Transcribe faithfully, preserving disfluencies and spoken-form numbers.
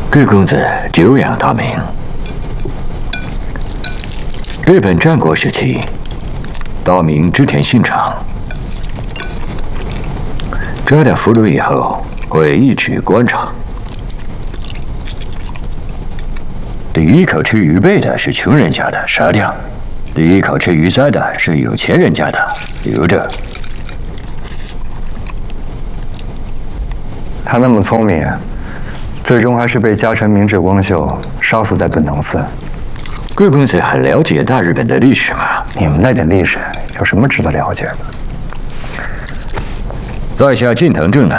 贵公子久仰大名。日本战国时期，大名织田信长摘了俘虏以后，会一直观察。第一口吃鱼背的是穷人家的，杀掉；第一口吃鱼鳃的是有钱人家的，留着。 他那么聪明，最终还是被家臣明智光秀烧死在本能寺。 贵公子很了解大日本的历史吗？ 你们那点历史有什么值得了解的？ 在下近藤正呢。